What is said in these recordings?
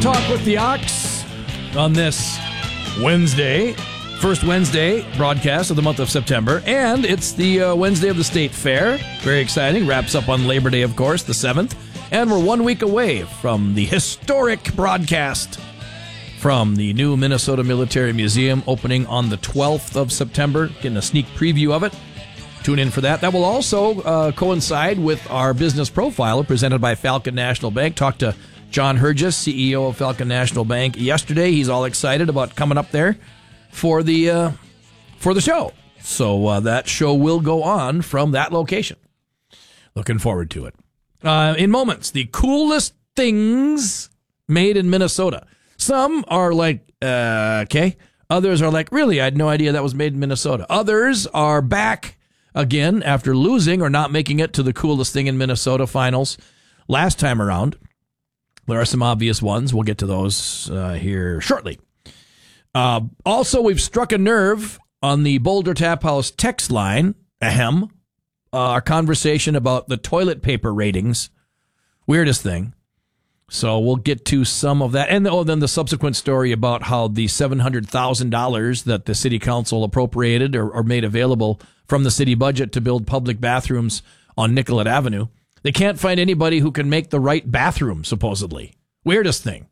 Talk with the Ox on this Wednesday, first Wednesday broadcast of the month of September, and it's the Wednesday of the State Fair. Very exciting. Wraps up on Labor Day, of course, the 7th, and we're 1 week away from the historic broadcast from the new Minnesota Military Museum opening on the 12th of September. Getting a sneak preview of it. Tune in for that. That will also coincide with our business profiler presented by Falcon National Bank. Talked to John Hergis, CEO of Falcon National Bank, yesterday. He's all excited about coming up there for the show. So that show will go on from that location. Looking forward to it. In moments, the coolest things made in Minnesota. Some are like, okay. Others are like, really? I had no idea that was made in Minnesota. Others are back again after losing or not making it to the coolest thing in Minnesota finals last time around. There are some obvious ones. We'll get to those here shortly. Also, we've struck a nerve on the Boulder Tap House text line. Ahem. Our conversation about the toilet paper ratings. Weirdest thing. So we'll get to some of that. And then the subsequent story about how the $700,000 that the city council appropriated or made available from the city budget to build public bathrooms on Nicollet Avenue. They can't find anybody who can make the right bathroom, supposedly. Weirdest thing.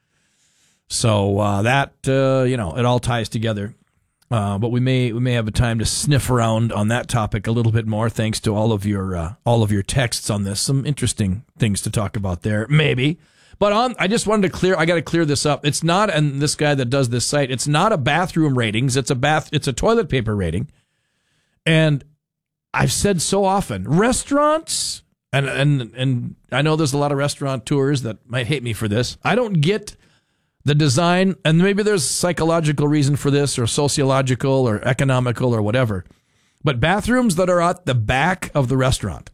So that, it all ties together. But we may have a time to sniff around on that topic a little bit more, thanks to all of your texts on this. Some interesting things to talk about there, maybe. But I just wanted to I got to clear this up. It's not, and this guy that does this site, it's not a bathroom ratings. It's a toilet paper rating. And I've said so often, restaurants. And I know there's a lot of restaurateurs that might hate me for this. I don't get the design, and maybe there's psychological reason for this, or sociological, or economical, or whatever. But bathrooms that are at the back of the restaurant,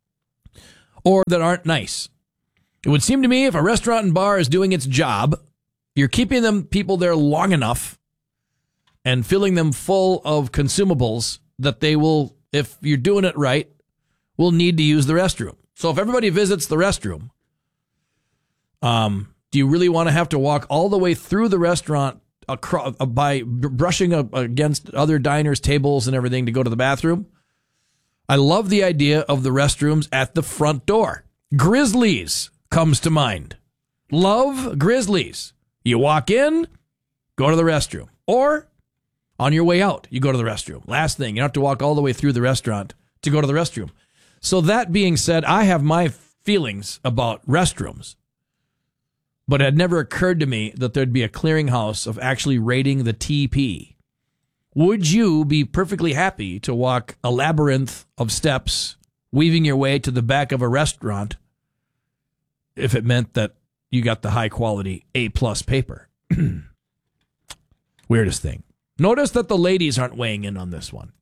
or that aren't nice. It would seem to me if a restaurant and bar is doing its job, you're keeping people there long enough and filling them full of consumables that they will, if you're doing it right, will need to use the restroom. So if everybody visits the restroom, do you really want to have to walk all the way through the restaurant by brushing up against other diners' tables and everything to go to the bathroom? I love the idea of the restrooms at the front door. Grizzlies comes to mind. Love Grizzlies. You walk in, go to the restroom. Or on your way out, you go to the restroom. Last thing, you don't have to walk all the way through the restaurant to go to the restroom. So that being said, I have my feelings about restrooms, but it had never occurred to me that there'd be a clearinghouse of actually rating the TP. Would you be perfectly happy to walk a labyrinth of steps, weaving your way to the back of a restaurant, if it meant that you got the high quality A+ paper? Weirdest thing. Notice that the ladies aren't weighing in on this one.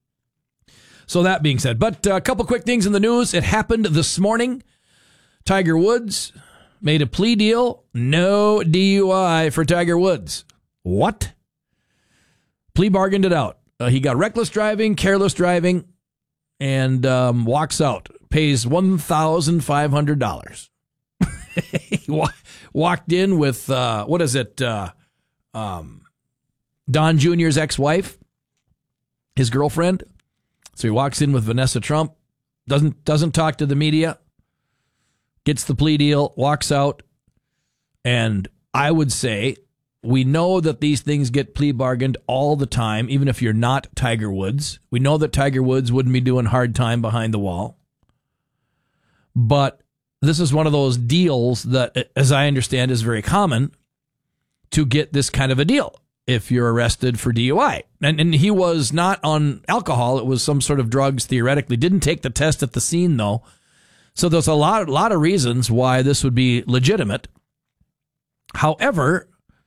So that being said, but a couple quick things in the news. It happened this morning. Tiger Woods made a plea deal. No DUI for Tiger Woods. What? Plea bargained it out. He got reckless driving, careless driving, and walks out. Pays $1,500. He walked in with, Don Jr.'s ex-wife, his girlfriend. So he walks in with Vanessa Trump, doesn't talk to the media, gets the plea deal, walks out. And I would say we know that these things get plea bargained all the time, even if you're not Tiger Woods. We know that Tiger Woods wouldn't be doing hard time behind the wall. But this is one of those deals that, as I understand, is very common to get this kind of a deal if you're arrested for DUI. And he was not on alcohol. It was some sort of drugs, theoretically. Didn't take the test at the scene, though. So there's a lot of reasons why this would be legitimate. However,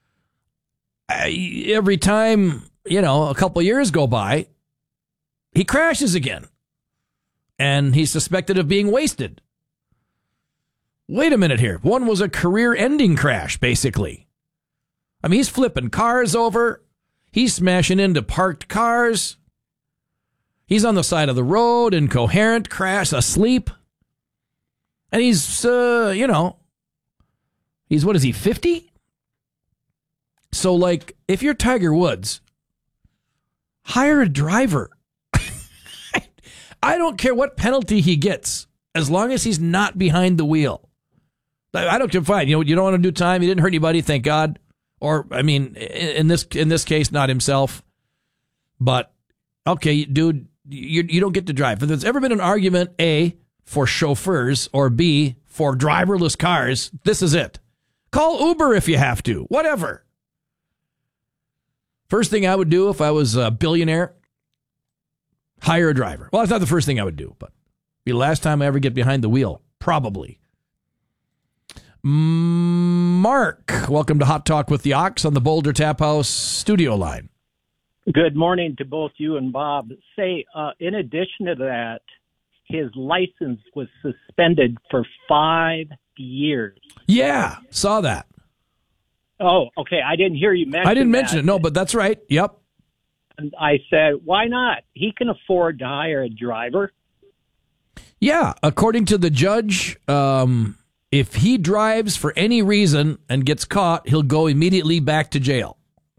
every time, a couple of years go by, he crashes again. And he's suspected of being wasted. Wait a minute here. One was a career-ending crash, basically. I mean, he's flipping cars over. He's smashing into parked cars. He's on the side of the road, incoherent, crash, asleep. And he's He's, what is he, 50? So, like, if you're Tiger Woods, hire a driver. I don't care what penalty he gets, as long as he's not behind the wheel. I don't care. Fine. You don't want to do time. He didn't hurt anybody, thank God. Or, I mean, in this case, not himself. But, okay, dude, you don't get to drive. If there's ever been an argument, A, for chauffeurs, or B, for driverless cars, this is it. Call Uber if you have to. Whatever. First thing I would do if I was a billionaire, hire a driver. Well, that's not the first thing I would do, but be the last time I ever get behind the wheel. Probably. Mark, welcome to Hot Talk with the Ox on the Boulder Tap House studio line. Good morning to both you and Bob. Say, in addition to that, his license was suspended for 5 years. Yeah, saw that. Oh, okay. I didn't hear you mention I didn't mention it. No, but that's right. Yep. And I said, why not? He can afford to hire a driver. Yeah, according to the judge, if he drives for any reason and gets caught, he'll go immediately back to jail.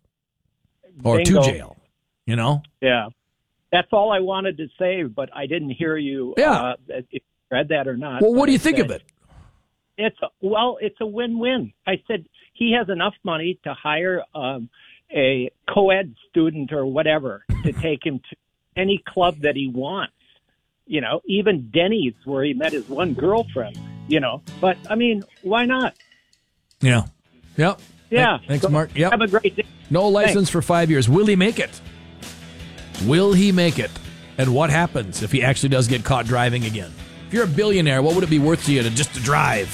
Or Bingo. to jail, you know? Yeah. That's all I wanted to say, but I didn't hear you if you read that or not. Well, what do you think of it? It's a win-win. I said he has enough money to hire a co-ed student or whatever to take him to any club that he wants. You know, even Denny's where he met his one girlfriend, you know. But, I mean, why not? Yeah. Yep. Yeah. Thanks, Mark. Yep. Have a great day. No license for 5 years. Will he make it? Will he make it? And what happens if he actually does get caught driving again? If you're a billionaire, what would it be worth to you just to drive?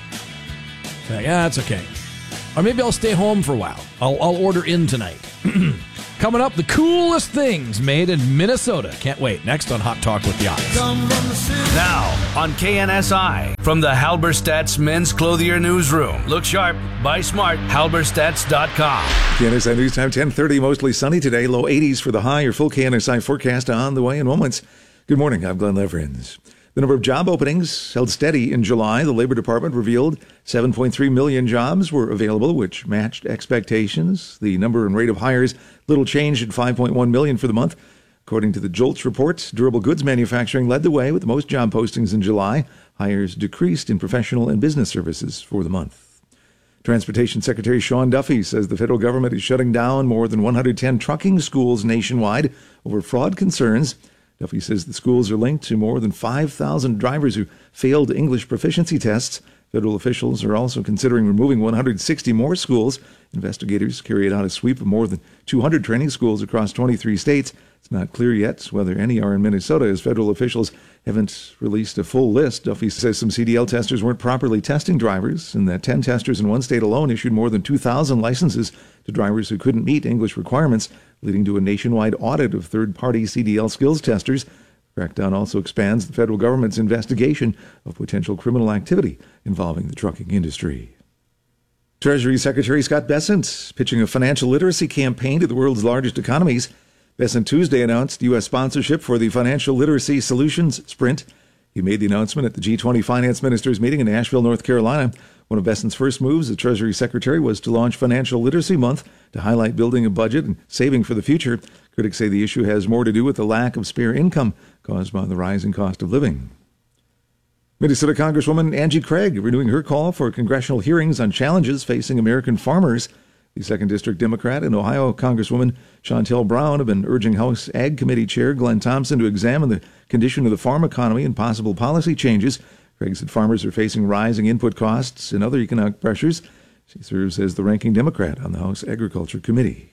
Say, yeah, that's okay. Or maybe I'll stay home for a while. I'll order in tonight. Coming up, the coolest things made in Minnesota. Can't wait. Next on Hot Talk with the Ox. Now on KNSI from the Halberstadt's Men's Clothier Newsroom. Look sharp, buy smart, halberstadts.com. KNSI News Time, 10:30, mostly sunny today, low 80s for the high. Your full KNSI forecast on the way in moments. Good morning, I'm Glenn Leverins. The number of job openings held steady in July. The Labor Department revealed 7.3 million jobs were available, which matched expectations. The number and rate of hires, little change at 5.1 million for the month. According to the JOLTS report, durable goods manufacturing led the way with most job postings in July. Hires decreased in professional and business services for the month. Transportation Secretary Sean Duffy says the federal government is shutting down more than 110 trucking schools nationwide over fraud concerns. Duffy says the schools are linked to more than 5,000 drivers who failed English proficiency tests. Federal officials are also considering removing 160 more schools. Investigators carried out a sweep of more than 200 training schools across 23 states. It's not clear yet whether any are in Minnesota, as federal officials haven't released a full list. Duffy says some CDL testers weren't properly testing drivers, and that 10 testers in one state alone issued more than 2,000 licenses to drivers who couldn't meet English requirements, leading to a nationwide audit of third-party CDL skills testers. Crackdown also expands the federal government's investigation of potential criminal activity involving the trucking industry. Treasury Secretary Scott Bessent pitching a financial literacy campaign to the world's largest economies. Bessent Tuesday announced U.S. sponsorship for the Financial Literacy Solutions Sprint. He made the announcement at the G20 Finance Ministers meeting in Asheville, North Carolina. One of Bessent's first moves as Treasury Secretary was to launch Financial Literacy Month to highlight building a budget and saving for the future. Critics say the issue has more to do with the lack of spare income caused by the rising cost of living. Minnesota Congresswoman Angie Craig renewing her call for congressional hearings on challenges facing American farmers. The 2nd District Democrat and Ohio Congresswoman Shontel Brown have been urging House Ag Committee Chair Glenn Thompson to examine the condition of the farm economy and possible policy changes. Craig said farmers are facing rising input costs and other economic pressures. She serves as the ranking Democrat on the House Agriculture Committee.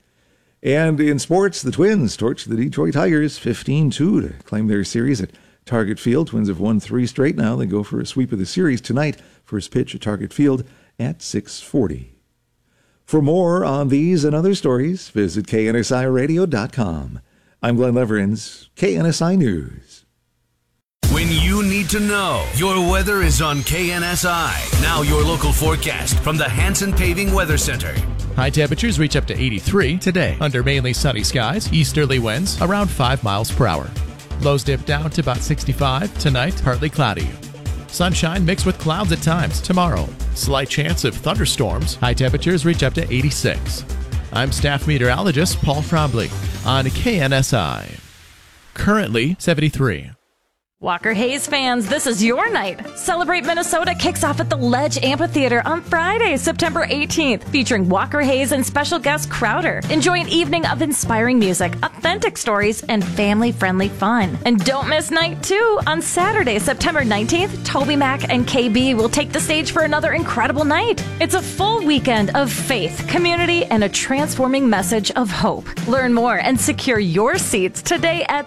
And in sports, the Twins torched the Detroit Tigers 15-2 to claim their series at Target Field. Twins have won 3 straight now. They go for a sweep of the series tonight. First pitch at Target Field at 6:40. For more on these and other stories, visit KNSIRadio.com. I'm Glenn Leverins, KNSI News. When you need to know, your weather is on KNSI. Now your local forecast from the Hanson Paving Weather Center. High temperatures reach up to 83 today under mainly sunny skies, easterly winds around 5 miles per hour. Lows dip down to about 65 tonight, partly cloudy. Sunshine mixed with clouds at times tomorrow. Slight chance of thunderstorms. High temperatures reach up to 86. I'm staff meteorologist Paul Frobley on KNSI. Currently 73. Walker Hayes fans, this is your night. Celebrate Minnesota kicks off at the Ledge Amphitheater on Friday, September 18th, featuring Walker Hayes and special guest Crowder. Enjoy an evening of inspiring music, authentic stories, and family-friendly fun. And don't miss night 2. On Saturday, September 19th, Toby Mac and KB will take the stage for another incredible night. It's a full weekend of faith, community, and a transforming message of hope. Learn more and secure your seats today at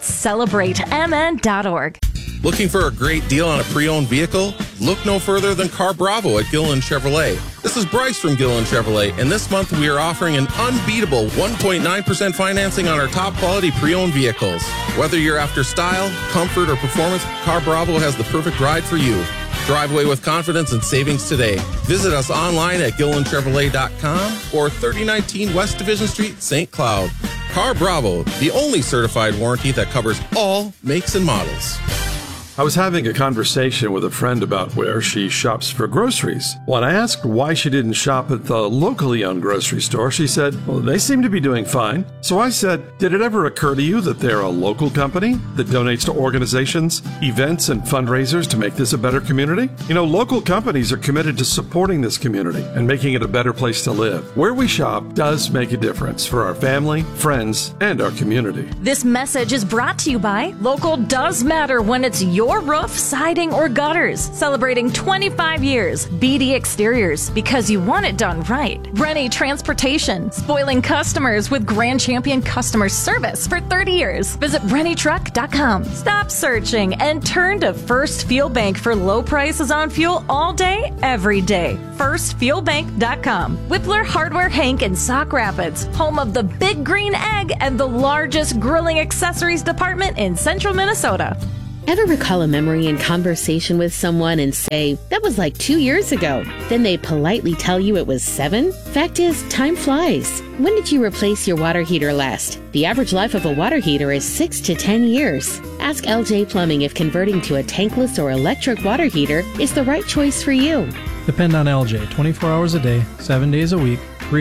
celebratemn.org. Looking for a great deal on a pre-owned vehicle? Look no further than Car Bravo at Gilliland Chevrolet. This is Bryce from Gilliland Chevrolet, and this month we are offering an unbeatable 1.9% financing on our top quality pre-owned vehicles. Whether you're after style, comfort, or performance, Car Bravo has the perfect ride for you. Drive away with confidence and savings today. Visit us online at GillilandChevrolet.com or 3019 West Division Street, St. Cloud. Car Bravo, the only certified warranty that covers all makes and models. I was having a conversation with a friend about where she shops for groceries. When I asked why she didn't shop at the locally owned grocery store, she said, well, they seem to be doing fine. So I said, did it ever occur to you that they're a local company that donates to organizations, events, and fundraisers to make this a better community? You know, local companies are committed to supporting this community and making it a better place to live. Where we shop does make a difference for our family, friends, and our community. This message is brought to you by Local Does Matter when it's your roof, siding, or gutters. Celebrating 25 years. BD Exteriors, because you want it done right. Rennie Transportation, spoiling customers with Grand Champion customer service for 30 years. Visit RennieTruck.com. Stop searching and turn to First Fuel Bank for low prices on fuel all day, every day. FirstFuelBank.com. Whippler Hardware Hank in Sauk Rapids, home of the Big Green Egg and the largest grilling accessories department in central Minnesota. Ever recall a memory in conversation with someone and say, that was like 2 years ago? Then they politely tell you it was 7? Fact is, time flies. When did you replace your water heater last? The average life of a water heater is 6 to 10 years. Ask LJ Plumbing if converting to a tankless or electric water heater is the right choice for you. Depend on LJ 24 hours a day, 7 days a week,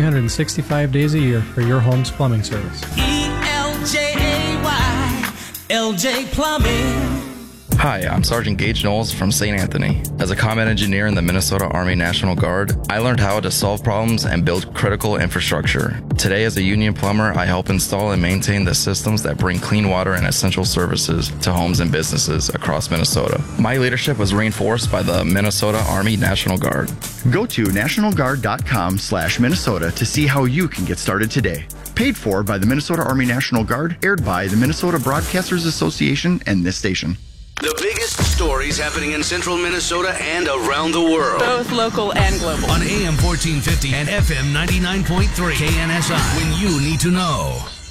365 days a year for your home's plumbing service. ELJAY, LJ Plumbing. Hi, I'm Sergeant Gage Knowles from St. Anthony. As a combat engineer in the Minnesota Army National Guard, I learned how to solve problems and build critical infrastructure. Today, as a union plumber, I help install and maintain the systems that bring clean water and essential services to homes and businesses across Minnesota. My leadership was reinforced by the Minnesota Army National Guard. Go to nationalguard.com/Minnesota to see how you can get started today. Paid for by the Minnesota Army National Guard, aired by the Minnesota Broadcasters Association and this station. The biggest stories happening in central Minnesota and around the world. Both local and global. On AM 1450 and FM 99.3 KNSI. When you need to know.